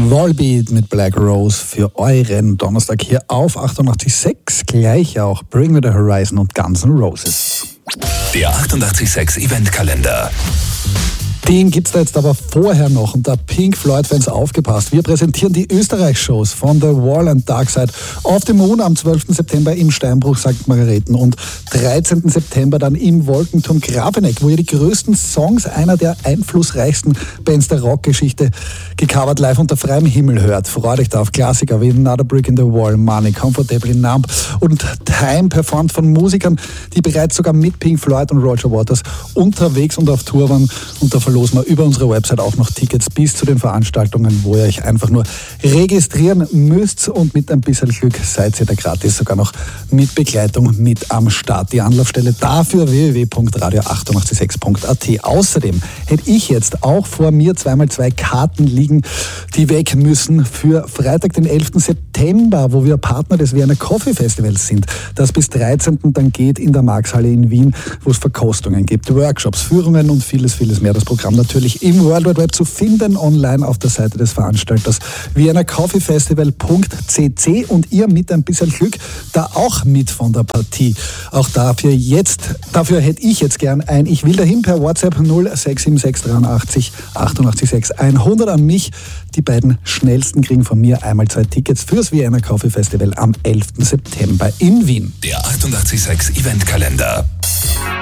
Volbeat mit Black Rose für euren Donnerstag hier auf 88.6. Gleich auch Bring Me The Horizon und Guns N' Roses. Der 88.6 Eventkalender. Den gibt's da jetzt aber vorher noch und da Pink Floyd-Fans aufgepasst. Wir präsentieren die Österreich-Shows von The Wall and Dark Side auf dem Moon am 12. September im Steinbruch St. Margareten und 13. September dann im Wolkenturm Grafeneck, wo ihr die größten Songs einer der einflussreichsten Bands der Rockgeschichte gecovert live unter freiem Himmel hört. Freut euch da auf Klassiker wie Another Brick in the Wall, Money, Comfortably Numb und Time, performt von Musikern, die bereits sogar mit Pink Floyd und Roger Waters unterwegs und auf Tour waren. Und da verlosen wir über unsere Website auch noch Tickets bis zu den Veranstaltungen, wo ihr euch einfach nur registrieren müsst und mit ein bisschen Glück seid ihr da gratis sogar noch mit Begleitung mit am Start. Die Anlaufstelle dafür www.radio886.at. Außerdem hätte ich jetzt auch vor mir 2x2 Karten liegen, die weg müssen für Freitag, den 11. September, wo wir Partner des Vienna Coffee Festivals sind, das bis 13. dann geht in der Marxhalle in Wien, wo es Verkostungen gibt, Workshops, Führungen und vieles mehr. Das Programm natürlich im World Wide Web zu finden, online auf der Seite des Veranstalters viennacoffeefestival.cc und ihr mit ein bisschen Glück da auch mit von der Partie. Auch dafür hätte ich jetzt gern ein Ich will dahin per WhatsApp 0676 88 6 100 an mich. Die beiden schnellsten kriegen von mir einmal 2 Tickets fürs Vienna Coffee Festival am 11. September in Wien. Der 88.6 Eventkalender.